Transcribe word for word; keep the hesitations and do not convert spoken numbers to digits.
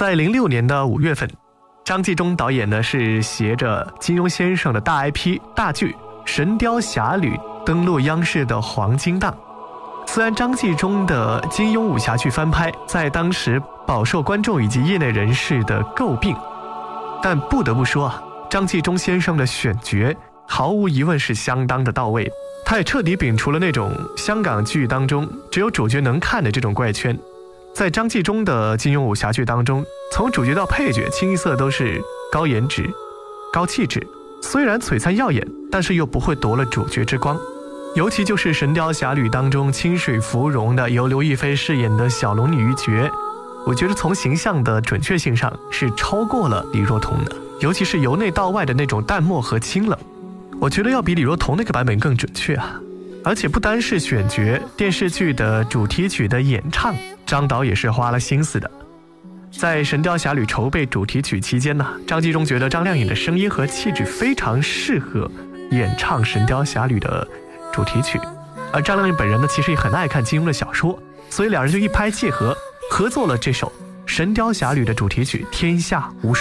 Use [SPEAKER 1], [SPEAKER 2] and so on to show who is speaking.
[SPEAKER 1] 在零六年的五月份，张纪中导演呢是携着金庸先生的大 I P 大剧《神雕侠侣》登陆央视的黄金档。虽然张纪中的金庸武侠剧翻拍在当时饱受观众以及业内人士的诟病，但不得不说啊，张纪中先生的选角毫无疑问是相当的到位，他也彻底摒除了那种香港剧当中只有主角能看的这种怪圈。在张纪中的金庸武侠剧当中，从主角到配角清一色都是高颜值、高气质，虽然璀璨耀眼，但是又不会夺了主角之光。尤其就是《神雕侠侣》当中清水芙蓉的由刘亦菲饰演的小龙女一角，我觉得从形象的准确性上是超过了李若彤的，尤其是由内到外的那种淡漠和清冷，我觉得要比李若彤那个版本更准确啊。而且不单是选角，电视剧的主题曲的演唱，张导也是花了心思的。在《神雕侠侣》筹备主题曲期间呢，张纪中觉得张靓颖的声音和气质非常适合演唱《神雕侠侣》的主题曲，而张靓颖本人呢，其实也很爱看金庸的小说，所以两人就一拍即合，合作了这首《神雕侠侣》的主题曲《天下无双》。